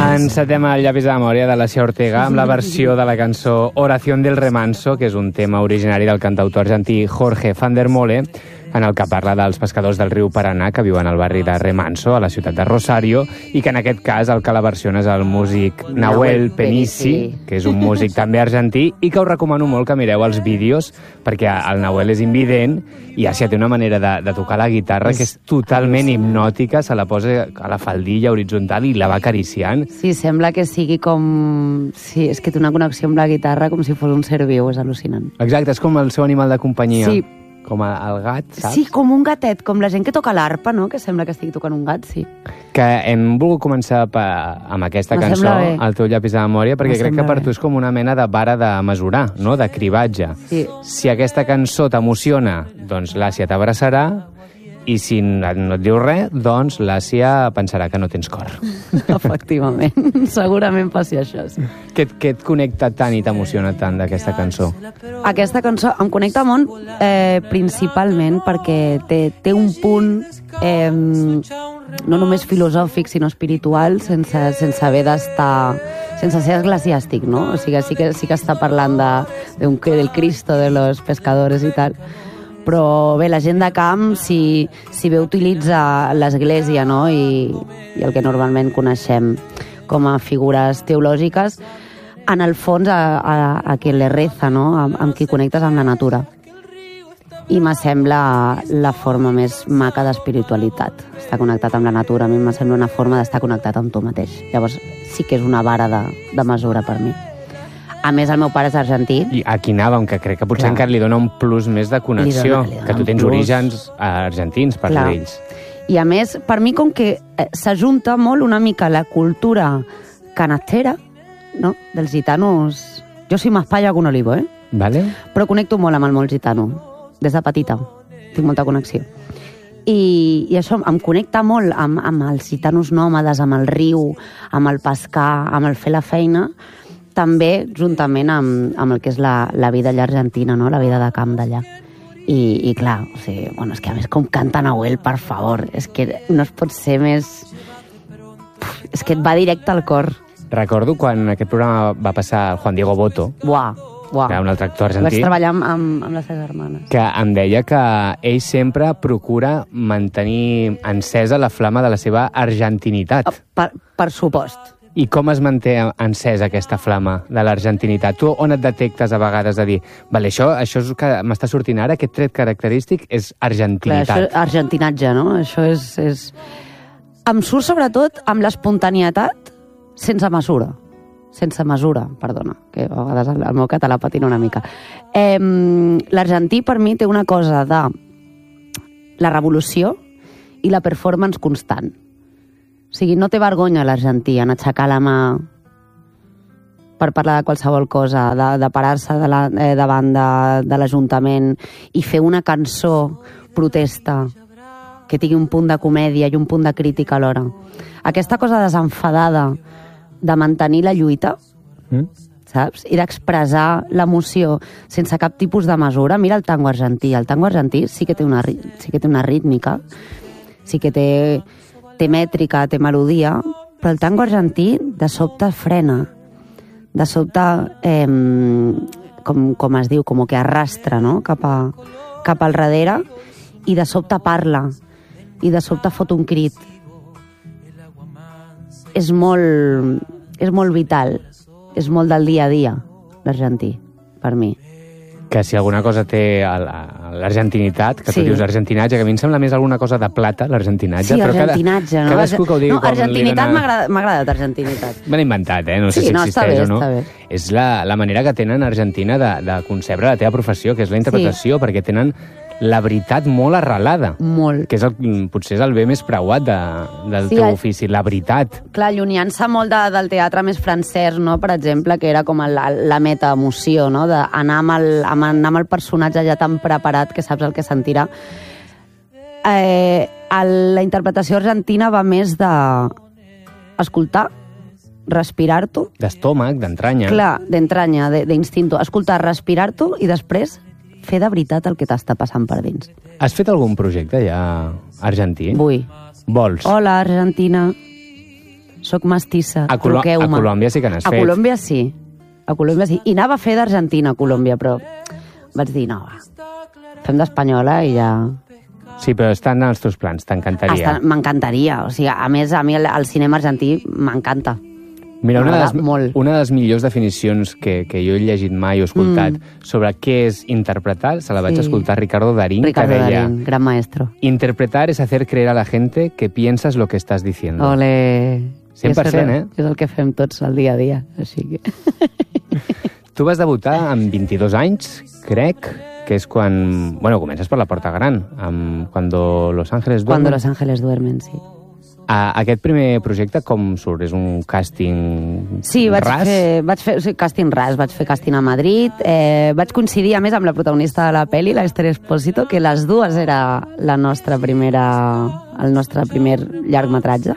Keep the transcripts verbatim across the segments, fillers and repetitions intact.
Encetem el llapis de memòria de Lacia Ortega amb la versió de la cançó Oración del Remanso, que és un tema originari del cantautor argentí Jorge van der Mole, en el que parla dels pescadors del riu Paranà que viuen al barri de Remanso, a la ciutat de Rosario, i que en aquest cas el que la versiona és el músic Nahuel Penissi, que és un músic també argentí, i que us recomano molt que mireu els vídeos, perquè el Nahuel és invident i Àsia té una manera de, de tocar la guitarra que és totalment hipnòtica, se la posa a la faldilla horitzontal i la va acariciant. Sí, sembla que sigui com... Sí, és que té una connexió amb la guitarra com si fos un ser viu, és al·lucinant. Exacte, és com el seu animal de companyia. Sí. Com el gat, saps? Sí, com un gatet, com la gent que toca l'arpa, no? Que sembla que estigui tocant un gat, sí. Que hem volgut començar pa, amb aquesta Me cançó, bé. el teu llapis de memòria, perquè Me crec que per bé. tu és com una mena de vara de mesurar, no? De cribatge. Sí. Si aquesta cançó t'emociona, doncs l'Àsia t'abraçarà, i si no et diu res, doncs l'Àsia pensarà que no tens cor. Efectivament. Segurament passi això, sí. Què, què et connecta tant i t'emociona tant d'aquesta cançó? Aquesta cançó em connecta molt eh, principalment perquè té, té un punt eh, no només filosòfic sinó espiritual sense, sense haver d'estar sense ser eclesiàstic, no? O sigui, sí que, sí que està parlant de, de un, del Cristo de los pescadores i tal, però bé, la gent de camp si, si bé utilitza l'església, no? I, i el que normalment coneixem com a figures teològiques, en el fons a, a, a qui le reza, no? Amb, amb qui connectes amb la natura. I me sembla la forma més maca d'espiritualitat. Estar connectat amb la natura, a mi me sembla una forma d'estar connectat amb tu mateix. Llavors sí que és una vara de, de mesura per mi. A més, el meu pare és argentí. I aquí anàvem, que crec que potser Clar. encara li dona un plus més de connexió, Li dona, li dona que tu un tens plus. orígens argentins per Clar. ells. I a més, per mi, com que eh, s'ajunta molt una mica la cultura canastera, no?, dels gitanos. Jo soy más palla que un olivo, eh? Vale? Però connecto molt amb el món gitano, des de petita. Tinc molta connexió. I, i això em connecta molt amb, amb els gitanos nòmades, amb el riu, amb el pescar, amb el fer la feina, també juntament amb, amb el que és la, la vida allà argentina, no? La vida de camp d'allà. I, i clar, o sigui, bueno, és que a més com canta Nahuel, per favor, és que no es pot ser més... Uf, és que et va directe al cor. Recordo quan aquest programa va passar el Juan Diego Boto, Buah, buah. que era un altre actor argentí, Vaig treballar amb, amb, amb les seves germanes. que em deia que ell sempre procura mantenir encesa la flama de la seva argentinitat. Per, per supost. I com es manté encesa aquesta flama de l'argentinitat? Tu on et detectes a vegades de dir vale, això, això és que m'està sortint ara, aquest tret característic és Clar, argentinitat. això és argentinatge, no? Això és, és... Em surt sobretot amb l'espontanietat sense mesura. Sense mesura, perdona, que a vegades el, el meu català patina una mica. Eh, L'argentí, per mi, té una cosa de la revolució i la performance constant. O sigui, no té vergonya l'argentí en aixecar la mà per parlar de qualsevol cosa, de, de parar-se de la, eh, davant de, de l'Ajuntament i fer una cançó protesta que tingui un punt de comèdia i un punt de crítica alhora. Aquesta cosa desenfadada de mantenir la lluita, Mm? saps? I d'expressar l'emoció sense cap tipus de mesura. Mira el tango argentí. El tango argentí sí que té una, sí que té una rítmica, sí que té té mètrica, té melodia, però el tango argentí de sobte frena, de sobte, eh, com, com es diu, com que arrastra, no?, cap, a, cap al darrere, i de sobte parla, i de sobte fot un crit. És molt, és molt vital, és molt del dia a dia, l'argentí, per mi. Que si alguna cosa té l'argentinitat, que Sí. tu dius argentinatge, que a mi em sembla més alguna cosa de plata, l'argentinatge. Sí, però cada- argentinatge, no? Cadascú que ho digui no, com li argentinitat dona... m'ha agradat, m'ha agradat, argentinitat. Me l'he inventat, eh? No sé Sí, si no, està existeix bé, o no. està bé. És la, la manera que tenen a Argentina de, de concebre la teva professió, que és la interpretació, perquè tenen la veritat molt arrelada. Molt. Que és el, potser és el bé més preuat de, del Sí, teu el- ofici, la veritat. Clar, allunyant-se molt de, del teatre més francès, no?, per exemple, que era com la, la meta-emoció, no?, d'anar amb, el, amb, anar amb el personatge ja tan preparat que saps el que sentirà. Eh, el, la interpretació argentina va més de escoltar, respirar-t'ho, D'estómac, d'entranya. clar, d'entranya, de- d'instinto, escoltar, respirar-t'ho i després fer de veritat el que t'està passant per dins. Has fet algun projecte ja argentí? Vull. Vols? Hola, Argentina. soc mestissa, A, Colo a truqueu-me. Colòmbia sí que n'has A fet. Colòmbia sí, a Colòmbia sí. I anava a fer d'Argentina a Colòmbia, però vaig dir, no, va, fem d'espanyola i ja... Sí, però estan als teus plans, t'encantaria. Està- M'encantaria, o sigui, a més, a mi el, el cinema argentí m'encanta. Mira, una de, les, M'agrada molt. una de les millors definicions que, que jo he llegit mai o escoltat mm. sobre què és interpretar, se la vaig Sí. escoltar a Ricardo Darín, Ricardo que deia: Darín, gran maestro. interpretar es hacer creer a la gente que piensas lo que estás diciendo. Ole... cent per cent, eh? És el que fem tots al dia a dia, així que... Tu vas debutar amb vint-i-dos anys, crec, que és quan... Bueno, comences per la porta gran, amb Cuando Los Ángeles Duermen. Cuando los ángeles duermen, sí. A, aquest primer projecte com surt? És un càsting Sí, vaig ras? fer, vaig fer sí, càsting ras, vaig fer càsting a Madrid, eh, vaig coincidir a més amb la protagonista de la pel·li, l'Esther Espósito, que les dues era la nostra primera, el nostre primer llargmetratge.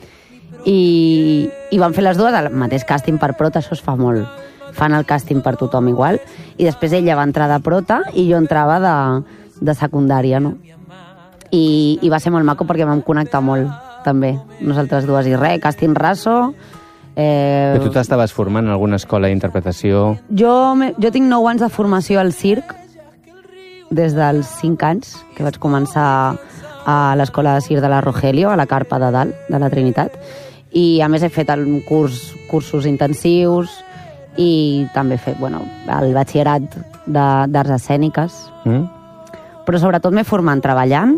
I, i van fer les dues el mateix càsting per prota, això es fa molt. Fan el càsting per tothom igual, i després ella va entrar de prota i jo entrava de, de secundària, no? I, I va ser molt maco perquè vam connectar molt, també, nosaltres dues. I res, càsting raso... Eh... Però tu t'estaves formant en alguna escola d'interpretació? Jo, me, jo tinc nou anys de formació al circ, des dels cinc anys, que vaig començar a l'escola de circ de la Rogelio, a la carpa de dalt, de la Trinitat, i a més he fet un curs, cursos intensius i també he fet bueno, el batxillerat d'arts escèniques, Mm? però sobretot m'he format treballant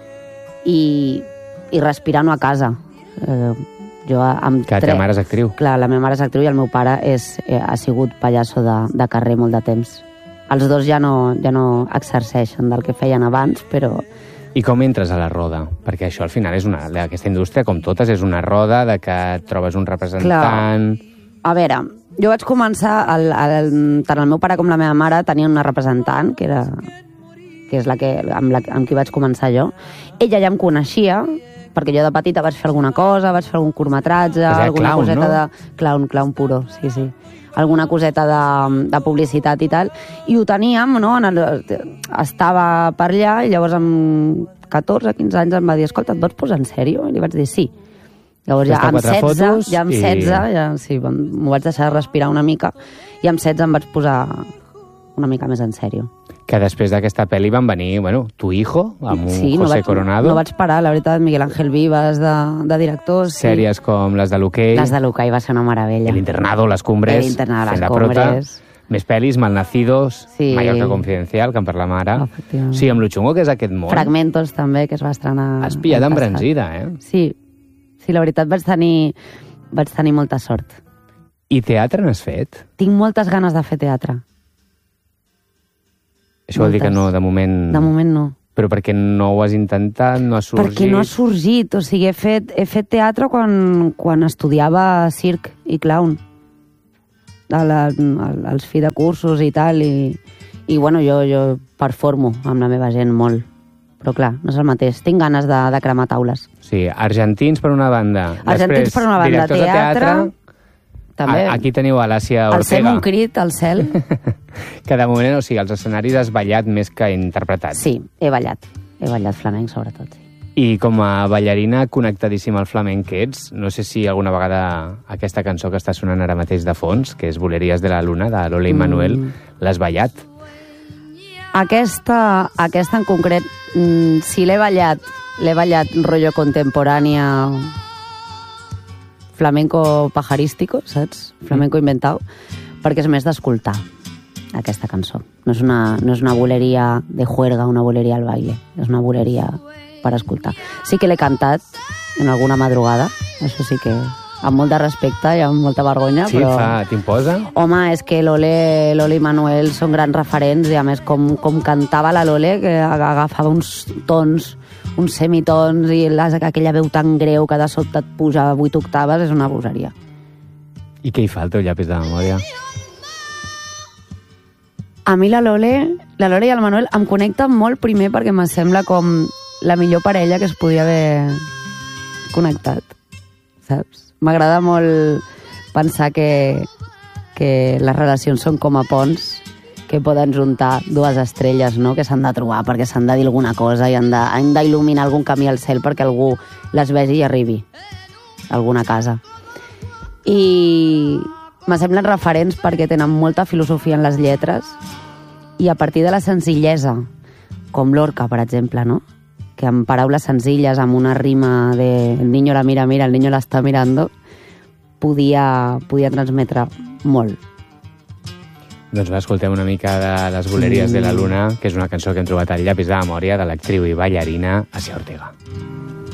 i, i respirant a casa. Eh, jo amb Que la teva mare és actriu. Clar, la meva mare és actriu i el meu pare és, eh, ha sigut pallasso de, de carrer molt de temps. Els dos ja no, ja no exerceixen del que feien abans, però... I com entres a la roda? Perquè això al final és una... Aquesta indústria, com totes, és una roda de que et trobes un representant... A veure, jo vaig començar... El, el, tant el meu pare com la meva mare tenien una representant, que era que és la que, amb, la, amb qui vaig començar jo. Ella ja em coneixia, perquè jo de petita vaig fer alguna cosa, vaig fer algun curtmetratge, És alguna clown, coseta no? de... Clown, clown puro, sí, sí. Alguna coseta de, de publicitat i tal. I ho teníem, no? En el, estava per allà i llavors amb catorze, quinze anys em va dir, escolta, et vols posar en sèrio? I li vaig dir sí. Llavors ja amb setze, ja amb setze, ja, sí, m'ho vaig deixar respirar una mica i amb setze em vaig posar una mica més en sèrio. Que després d'aquesta pel·li van venir, bueno, Tu hijo, amb un sí, José no vaig, Coronado. No vaig parar, la veritat, Miguel Ángel Vivas de, de director. Sí. Sèries com les de l'Hoquei. Les de l'Hoquei va ser una meravella. El Internado, Les Cumbres. El Internado, fent Les de prota. Cumbres. Més pel·lis, Malnacidos, Sí. Mallorca Confidencial, que en parlem ara. Efectivament. Sí, amb lo xungo que és aquest món. Fragmentos, també, que es va estrenar... Has pillat l'any passat. embranzida, eh? Sí, sí, la veritat vaig tenir, vaig tenir molta sort. I teatre n'has fet? Tinc moltes ganes de fer teatre. Això vol dir que no, de moment... De moment no. Però perquè no ho has intentat, no ha sorgit... Perquè no ha sorgit, o sigui, he fet, he fet teatre quan, quan estudiava circ i clown. A la, al- als fi de cursos i tal, i, i bueno, jo, jo performo amb la meva gent molt. Però clar, no és el mateix. Tinc ganes de, de cremar taules. Sí, argentins per una banda. Argentins Després, per una banda, directors de teatre... També. A, aquí teniu a l'Àsia Alcem Ortega. un crit al cel. Que de moment, o sigui, als escenaris has ballat més que interpretat. Sí, he ballat. He ballat flamenc, sobretot, sí. I com a ballarina connectadíssima al flamenc que ets, no sé si alguna vegada aquesta cançó que està sonant ara mateix de fons, que és Boleries de la Luna, de Lola i Manuel, mm. l'has ballat? Aquesta, aquesta en concret, mm, si l'he ballat, l'he ballat rotllo contemporània, flamenco pajarístico, saps? Flamenco inventado, perquè és més d'escoltar aquesta cançó. No és, una, no és una boleria de juerga, una boleria al baile, és una boleria per escoltar. Sí que l'he cantat en alguna madrugada, això sí que amb molt de respecte i amb molta vergonya, Sí, però... fa, t'imposa? Home, és que l'Ole, l'Ole i Manuel són grans referents i a més com, com cantava la Lole, que agafava uns tons, uns semitons i les, aquella veu tan greu que de sobte et puja a vuit octaves, és una bogeria. I què hi fa el teu llapis de memòria? A mi la Lole, la Lole i el Manuel em connecten molt primer perquè me sembla com la millor parella que es podia haver connectat, saps? M'agrada molt pensar que, que les relacions són com a ponts que poden juntar dues estrelles, no?, que s'han de trobar perquè s'han de dir alguna cosa i han de- han d'il·luminar algun camí al cel perquè algú les vegi i arribi. alguna casa. I me semblen referents perquè tenen molta filosofia en les lletres i a partir de la senzillesa, com Lorca, per exemple, no? Que amb paraules senzilles, amb una rima de el niño la mira, mira, el niño la està mirando, podia, podia transmetre molt. Doncs va, escoltem una mica de Les Buleries mm. de la Luna, que és una cançó que hem trobat al llapis de memòria de l'actriu i ballarina Asia Ortega.